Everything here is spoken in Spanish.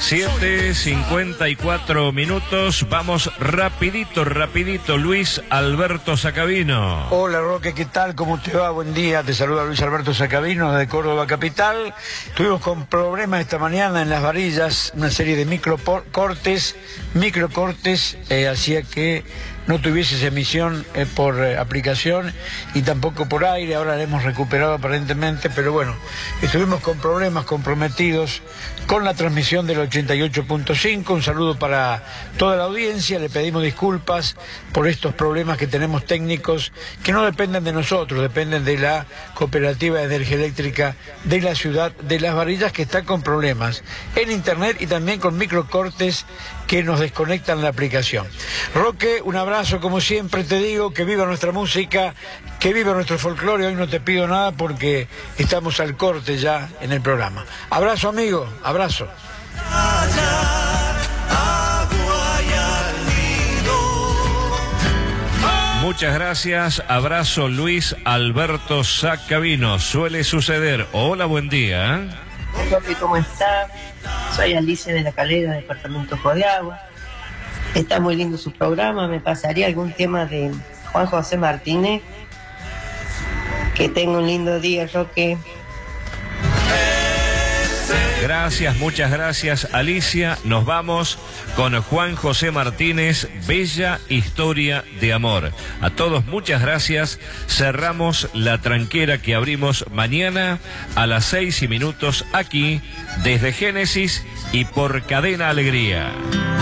7:54 minutos. Vamos rapidito, Luis Alberto Sacabino. Hola Roque, ¿qué tal? ¿Cómo te va? Buen día, te saluda Luis Alberto Sacabino de Córdoba Capital. Estuvimos con problemas esta mañana en las varillas, una serie de microcortes, hacía que no tuvieses emisión por aplicación y tampoco por aire. Ahora la hemos recuperado aparentemente, pero bueno, estuvimos con problemas comprometidos con la transmisión del 88.5. Un saludo para toda la audiencia, le pedimos disculpas por estos problemas que tenemos técnicos que no dependen de nosotros, dependen de la Cooperativa de Energía Eléctrica de la ciudad de Las Varillas, que está con problemas en internet y también con microcortes que nos desconectan la aplicación. Roque, un abrazo como siempre, te digo, que viva nuestra música, que viva nuestro folclore. Hoy no te pido nada porque estamos al corte ya en el programa. Abrazo amigo, abrazo. Muchas gracias, abrazo Luis Alberto Sacabino. Suele suceder. Hola, buen día. Hola, ¿cómo está? Soy Alicia de La Calera, departamento de Agua. Está muy lindo su programa. Me pasaría algún tema de Juan José Martínez. Que tenga un lindo día, Roque. Gracias, muchas gracias, Alicia. Nos vamos con Juan José Martínez, Bella Historia de Amor. A todos, muchas gracias. Cerramos la tranquera que abrimos mañana a las 6:00 aquí, desde Génesis y por Cadena Alegría.